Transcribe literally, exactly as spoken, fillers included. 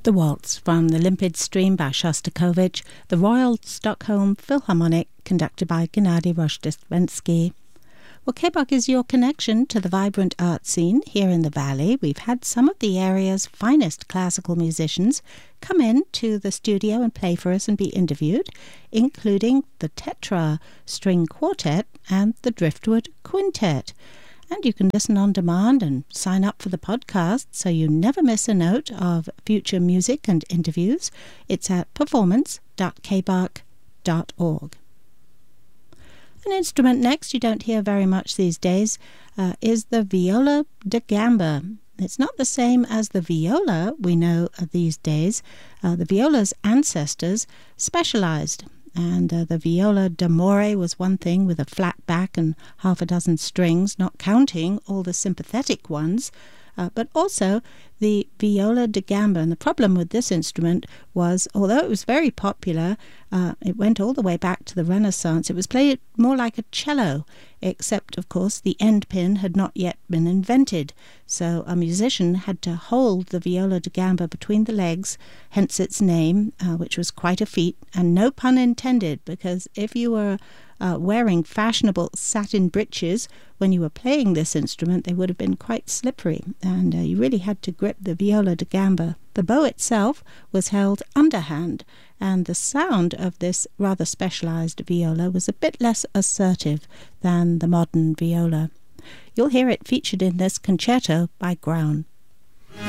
The Waltz from the Limpid Stream by Shostakovich, the Royal Stockholm Philharmonic, conducted by Gennady Rozhdestvensky. Well, K B O C is your connection to the vibrant art scene here in the Valley. We've had some of the area's finest classical musicians come in to the studio and play for us and be interviewed, including the Tetra String Quartet and the Driftwood Quintet. And you can listen on demand and sign up for the podcast so you never miss a note of future music and interviews. It's at performance dot k b o c dot org. An instrument next you don't hear very much these days uh, is the viola da gamba. It's not the same as the viola we know of these days. Uh, the viola's ancestors specialized. And uh, the viola d'amore was one thing with a flat back and half a dozen strings, not counting all the sympathetic ones, uh, but also the viola da gamba. And the problem with this instrument was, although it was very popular, uh, it went all the way back to the Renaissance. It was played more like a cello, except, of course, the end pin had not yet been invented. So a musician had to hold the viola da gamba between the legs, hence its name, uh, which was quite a feat, and no pun intended, because if you were uh, wearing fashionable satin breeches when you were playing this instrument, they would have been quite slippery, and uh, you really had to grip the viola da gamba. The bow itself was held underhand, and the sound of this rather specialized viola was a bit less assertive than the modern viola. You'll hear it featured in this concerto by Graun.